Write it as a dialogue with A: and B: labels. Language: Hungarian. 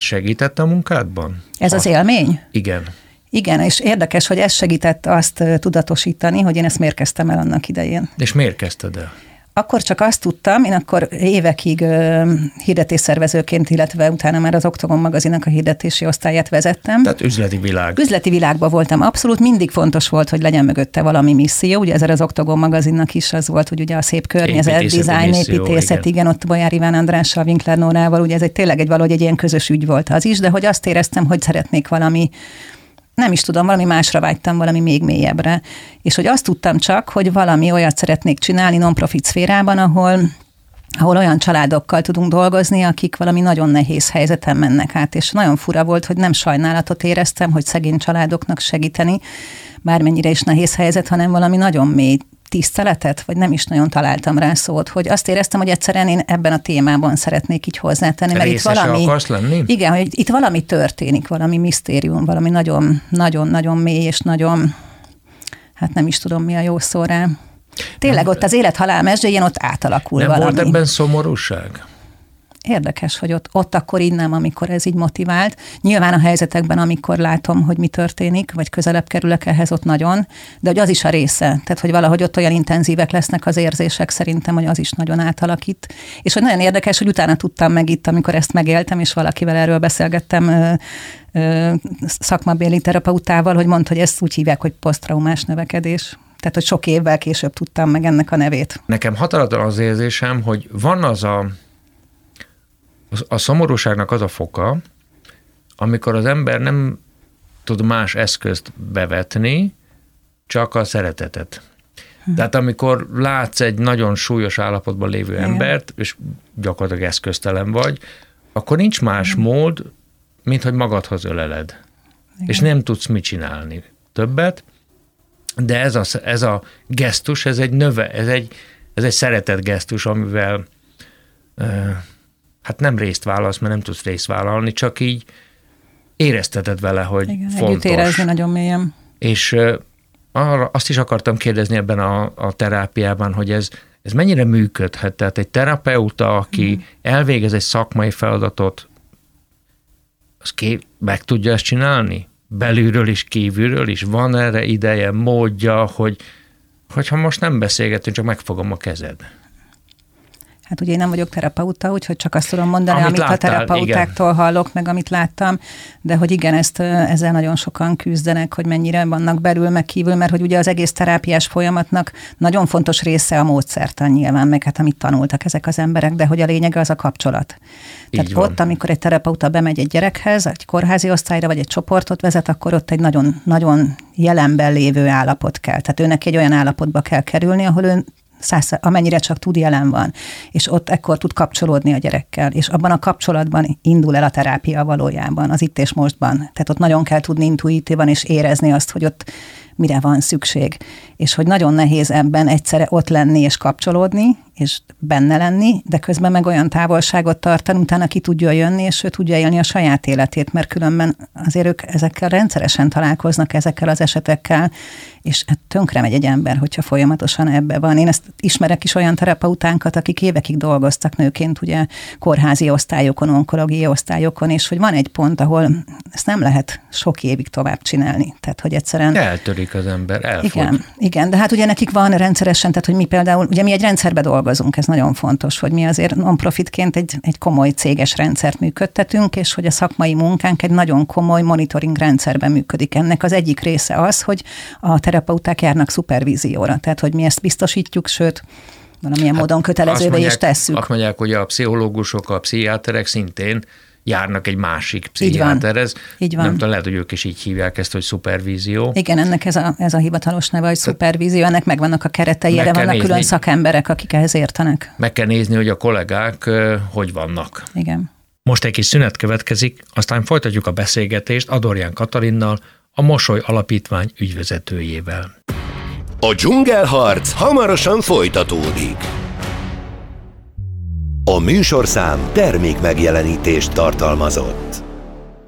A: segített a munkádban?
B: Ez az élmény?
A: Igen.
B: Igen, és érdekes, hogy ez segített azt tudatosítani, hogy én ezt miért kezdtem el annak idején.
A: És miért kezdted el?
B: Akkor csak azt tudtam, én akkor évekig hirdetésszervezőként, illetve utána már az Oktogon magazinnak a hirdetési osztályát vezettem.
A: Tehát üzleti világ.
B: Üzleti világban voltam abszolút, mindig fontos volt, hogy legyen mögötte valami misszió. Ugye ezzel az Oktogon magazinnak is az volt, hogy ugye a szép környezet, design, építészet, igen, ott Bolyár Iván Andrással, Winkler Nórával, ugye ez tényleg valahogy egy ilyen közös ügy volt az is, de hogy azt éreztem, hogy szeretnék valami, nem is tudom, valami másra vágytam, valami még mélyebbre. És hogy azt tudtam csak, hogy valami olyat szeretnék csinálni non-profit szférában, ahol olyan családokkal tudunk dolgozni, akik valami nagyon nehéz helyzeten mennek át. És nagyon fura volt, hogy nem sajnálatot éreztem, hogy szegény családoknak segíteni, bármennyire is nehéz helyzet, hanem valami nagyon mély tiszteletet, vagy nem is nagyon találtam rá szót, hogy azt éreztem, hogy egyszerűen én ebben a témában szeretnék így hozzátenni. Mert itt valami,
A: akarsz lenni?
B: Igen, hogy itt valami történik, valami misztérium, valami nagyon-nagyon mély, és nagyon, hát nem is tudom, mi a jó szó rá. Tényleg ott az élet-halál mesdjén ott átalakul
A: nem
B: valami.
A: Volt ebben szomorúság?
B: Érdekes, hogy ott akkor így nem, amikor ez így motivált. Nyilván a helyzetekben, amikor látom, hogy mi történik, vagy közelebb kerülök ehhez, ott nagyon, de hogy az is a része. Tehát, hogy valahogy ott olyan intenzívek lesznek az érzések, szerintem, hogy az is nagyon átalakít. És hogy nagyon érdekes, hogy utána tudtam meg itt, amikor ezt megéltem, és valakivel erről beszélgettem szakmabéli terapeutával, hogy mondta, hogy ezt úgy hívják, hogy poszttraumás növekedés. Tehát, hogy sok évvel később tudtam meg ennek a nevét.
A: Nekem határozott az érzésem, hogy van az a szomorúságnak az a foka, amikor az ember nem tud más eszközt bevetni, csak a szeretetet. Tehát amikor látsz egy nagyon súlyos állapotban lévő embert, és gyakorlatilag eszköztelen vagy, akkor nincs más mód, mint hogy magadhoz öleled. Igen. És nem tudsz mit csinálni többet, de ez a gesztus, ez egy szeretet gesztus, amivel hát nem részt vállalsz, mert nem tudsz részt vállalni, csak így érezteted vele, hogy
B: igen,
A: fontos.
B: Együtt érezni nagyon mélyen.
A: És azt is akartam kérdezni ebben a terápiában, hogy ez mennyire működhet. Tehát egy terapeuta, aki elvégez egy szakmai feladatot, az meg tudja ezt csinálni? Belülről is, kívülről is? Van erre ideje, módja, hogyha most nem beszélgetünk, csak megfogom a kezed?
B: Hát ugye én nem vagyok terapeuta, úgyhogy csak azt tudom mondani, amit
A: láttál,
B: a terapeutáktól hallok, meg amit láttam, de hogy igen, ezzel nagyon sokan küzdenek, hogy mennyire vannak belül, meg kívül, mert hogy ugye az egész terápiás folyamatnak nagyon fontos része a módszertan nyilván, meg hát amit tanultak ezek az emberek, de hogy a lényege az a kapcsolat. Tehát ott, amikor egy terapeuta bemegy egy gyerekhez, egy kórházi osztályra, vagy egy csoportot vezet, akkor ott egy nagyon, nagyon jelenben lévő állapot kell. Tehát őnek egy olyan állapotba kell kerülni, ahol ő amennyire csak tud, jelen van. És ott ekkor tud kapcsolódni a gyerekkel. És abban a kapcsolatban indul el a terápia valójában, az itt és mostban. Tehát ott nagyon kell tudni intuitívan és érezni azt, hogy ott mire van szükség. És hogy nagyon nehéz ebben egyszerre ott lenni és kapcsolódni, és benne lenni, de közben meg olyan távolságot tartani, utána ki tudja jönni, és ő tudja élni a saját életét, mert különben azért ők ezekkel rendszeresen találkoznak, ezekkel az esetekkel, és tönkre megy egy ember, hogyha folyamatosan ebbe van. Én ezt ismerek is olyan terapeutánkat, akik évekig dolgoztak nőként, ugye kórházi osztályokon, onkológiai osztályokon, és hogy van egy pont, ahol ezt nem lehet sok évig tovább csinálni. Tehát, hogy egyszerűen...
A: Eltörik az ember, elfogy.
B: Igen, de hát ugye nekik van rendszeresen, tehát, hogy mi például, ugye mi egy rendszerbe dolgozunk, ez nagyon fontos, hogy mi azért non-profitként egy komoly céges rendszert működtetünk, és hogy a szakmai munkánk egy nagyon komoly monitoring rendszerben működik. Ennek az egyik része az, hogy a terapeuták járnak szupervízióra, tehát hogy mi ezt biztosítjuk, sőt, valamilyen módon kötelezővé is tesszük.
A: Azt mondják, hogy a pszichológusok, a pszichiáterek szintén járnak egy másik pszichiáterhez.
B: Így van.
A: Nem tudom, lehet, hogy ők is így hívják ezt, hogy szupervízió.
B: Igen, ennek ez a hivatalos neve, hogy szupervízió, ennek megvannak a keretei, erre vannak külön szakemberek, akik ehhez értenek.
A: Meg kell nézni, hogy a kollégák hogy vannak.
B: Igen.
A: Most egy kis szünet következik, aztán folytatjuk a beszélgetést Adorján Katalinnal, a Mosoly Alapítvány ügyvezetőjével.
C: A dzsungelharc hamarosan folytatódik. A műsorszám termékmegjelenítést tartalmazott.